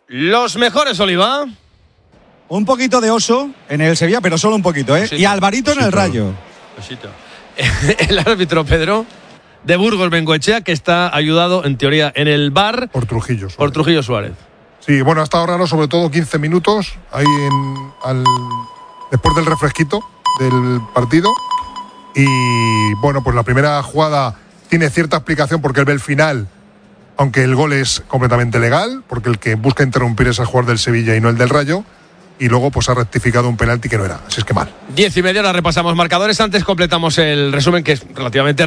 Los mejores, Oliva. Un poquito de Oso en el Sevilla, pero solo un poquito, ¿eh? Sí, y Alvarito en el Rayo. El árbitro Pedro de Burgos Bengoechea, que está ayudado en teoría en el VAR por Trujillo Suárez. Por Trujillo Suárez. Sí, bueno, ha estado raro, sobre todo 15 minutos ahí después del refresquito del partido. Y bueno, pues la primera jugada tiene cierta explicación porque él ve el final, aunque el gol es completamente legal, porque el que busca interrumpir es el jugador del Sevilla y no el del Rayo. Y luego pues ha rectificado un penalti que no era, así es que mal. 10:30, ahora repasamos marcadores. Antes completamos el resumen, que es relativamente